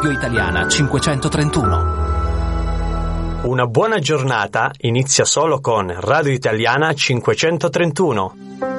Radio Italiana 531. Una buona giornata inizia solo con Radio Italiana 531.